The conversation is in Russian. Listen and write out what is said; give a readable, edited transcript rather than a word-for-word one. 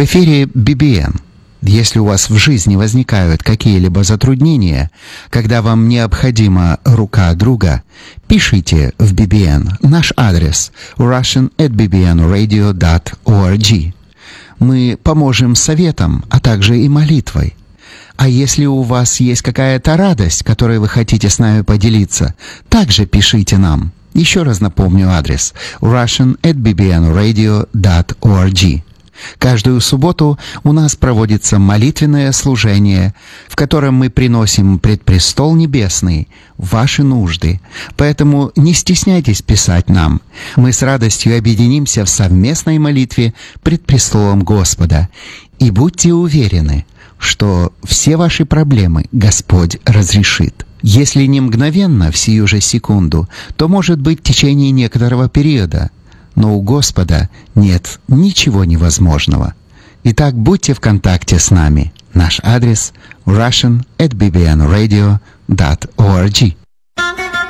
В эфире BBN. Если у вас в жизни возникают какие-либо затруднения, когда вам необходима рука друга, пишите в BBN. Наш адрес russian@bbnradio.org. Мы поможем советом, а также и молитвой. А если у вас есть какая-то радость, которой вы хотите с нами поделиться, также пишите нам. Еще раз напомню адрес russian@bbnradio.org. Каждую субботу у нас проводится молитвенное служение, в котором мы приносим пред престол небесный ваши нужды. Поэтому не стесняйтесь писать нам. Мы с радостью объединимся в совместной молитве пред престолом Господа. И будьте уверены, что все ваши проблемы Господь разрешит. Если не мгновенно, в сию же секунду, то, может быть, в течение некоторого периода. Но у Господа нет ничего невозможного. Итак, будьте в контакте с нами. Наш адрес russian@bbnradio.org.